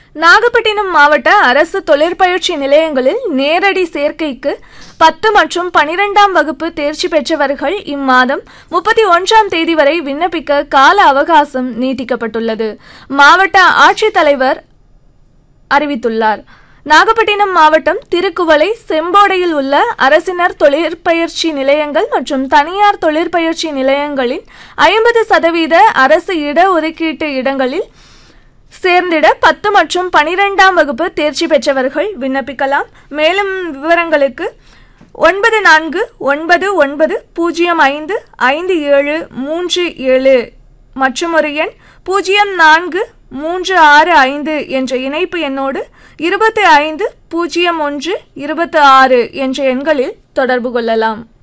நாகப்பட்டினம் மாவட்ட அரசு தொழிற்பயிற்சி நிலையங்களில் நேரடி சேர்க்கைக்கு 10 மற்றும் 12ஆம் வகுப்பு தேர்ச்சி பெற்றவர்கள் இம்மாதம் 31ஆம் தேதி வரை விண்ணப்பிக்க கால அவகாசம் நீட்டிக்கப்பட்டுள்ளது. மாவட்ட ஆட்சித்தலைவர் அறிவித்துள்ளார். நாகப்பட்டினம் மாவட்டம் திருக்குவளை செம்போடையில் உள்ள அரசினர் தொழிற்பயிற்சி நிலையங்கள் மற்றும் தனியார் தொழிற்பயிற்சி நிலையங்களின் 50% அரசு இடஒதுக்கீட்டு இடங்களில் சேர்ந்திட 10 மற்றும் 12ஆம் வகுப்பு தேர்ச்சி பெற்றவர்கள் விண்ணப்பிக்கலாம். மேலும் விவரங்களுக்கு 9499055737 மற்றும் ஒரு எண் 04365 என்ற இணைப்பு எண்ணோடு 250126 என்ற எண்களில் தொடர்பு கொள்ளலாம்.